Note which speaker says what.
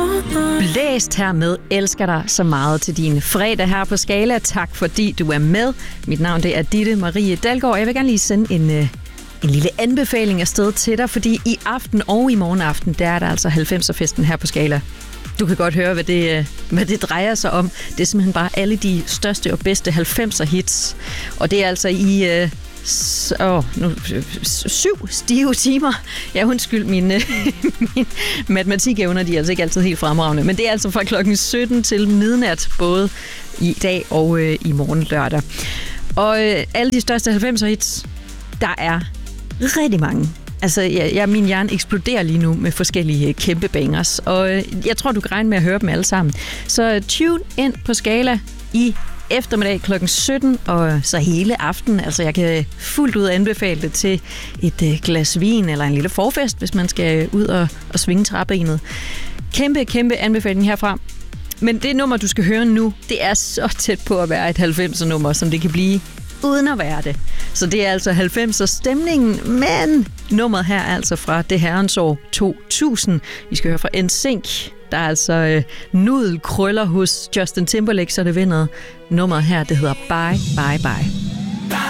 Speaker 1: Blæst her med Elsker dig så meget til din fredag her på Skala. Tak fordi du er med. Mit navn det er Ditte Marie Dalgaard. Jeg vil gerne lige sende en lille anbefaling afsted til dig, fordi i aften og i morgen aften, der er der altså 90'er-festen her på Skala. Du kan godt høre, hvad det drejer sig om. Det er simpelthen bare alle de største og bedste 90'er-hits. Og det er altså i 7 stive timer. Ja, undskyld, mine matematikevner, de er altså ikke altid helt fremragende. Men det er altså fra klokken 17 til midnat, både i dag og i morgen lørdag. Og alle de største 90'er-hits, der er rigtig mange. Altså, min hjerne eksploderer lige nu med forskellige kæmpe bangers, og jeg tror, du kan regne med at høre dem alle sammen. Så tune ind på Skala i eftermiddag kl. 17, og så hele aften. Altså, jeg kan fuldt ud anbefale det til et glas vin eller en lille forfest, hvis man skal ud og svinge træbenet. Kæmpe anbefaling herfra. Men det nummer, du skal høre nu, det er så tæt på at være et 90'er-nummer, som det kan blive, uden at være det. Så det er altså 90'er-stemningen, men nummeret her er altså fra det herrens år 2000. Vi skal høre fra NSYNC. Der er altså nudelkrøller hos Justin Timberlake, så det vinder. Nummeret her, det hedder Bye Bye Bye.